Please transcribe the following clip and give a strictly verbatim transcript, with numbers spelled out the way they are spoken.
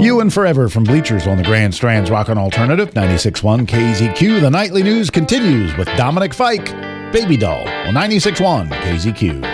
You and Forever from Bleachers on the Grand Strand's Rockin' Alternative, ninety-six point one K Z Q. The nightly news continues with Dominic Fike, Baby Doll on ninety-six point one K Z Q.